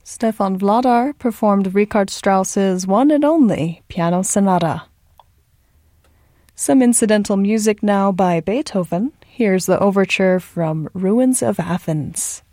Stefan Vladar performed Richard Strauss's one and only Piano Sonata. Some incidental music now by Beethoven. Here's the overture from Ruins of Athens.